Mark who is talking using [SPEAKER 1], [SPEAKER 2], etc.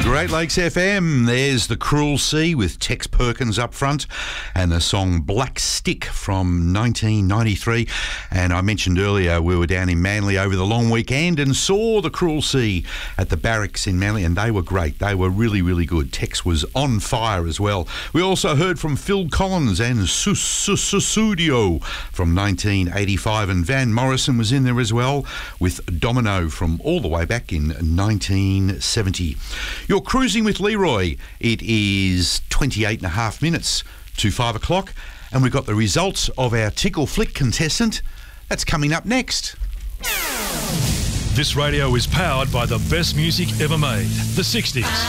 [SPEAKER 1] Great Lakes FM, there's The Cruel Sea with Tex Perkins up front and the song Black Stick from 1993. And I mentioned earlier we were down in Manly over the long weekend and saw The Cruel Sea at the Barracks in Manly, and they were great. They were really, really good. Tex was on fire as well. We also heard from Phil Collins and Sussudio from 1985, and Van Morrison was in there as well with Domino from all the way back in 1970. You're cruising with Leroy. It is 28 and a half minutes to 5 o'clock, and we've got the results of our Tickle Flick contestant. That's coming up next.
[SPEAKER 2] This radio is powered by the best music ever made, the 60s.